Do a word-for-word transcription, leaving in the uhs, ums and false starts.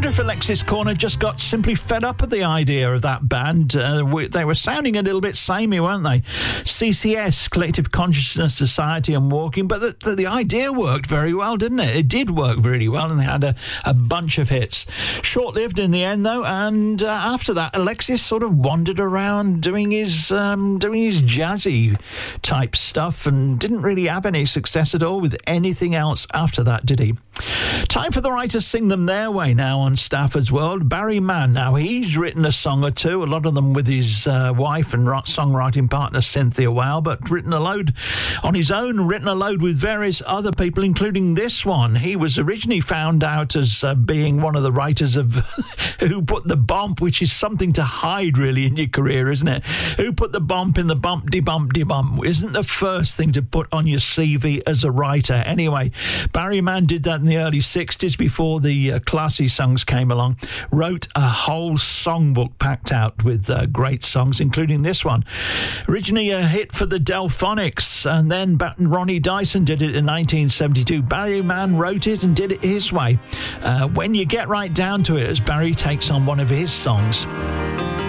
wonder if Alexis Corner just got simply fed up with the idea of that band. Uh, we, they were sounding a little bit samey, weren't they? C C S, Collective Consciousness Society and Walking, but the, the, the idea worked very well, didn't it? It did work really well, and they had a, a bunch of hits. Short-lived in the end, though, and uh, after that, Alexis sort of wandered around doing his um, doing his jazzy type stuff and didn't really have any success at all with anything else after that, did he? Time for the writers sing them their way now on Stafford's World. Barry Mann, now he's written a song or two, a lot of them with his uh, wife and songwriting partner Cynthia Weil, but written a load on his own, written a load with various other people, including this one. He was originally found out as uh, being one of the writers of Who Put the Bump, which is something to hide really in your career, isn't it? Who Put the Bump in the Bump de Bump de Bump isn't the first thing to put on your C V as a writer. Anyway, Barry Mann did that in the early sixties before the uh, classy songs came along. Wrote a whole songbook packed out with uh, great songs, including this one. Originally a hit for the Delphonics, and then Ronnie Dyson did it in nineteen seventy-two. Barry Mann wrote it and did it his way. Uh, when you get right down to it, as Barry takes on one of his songs.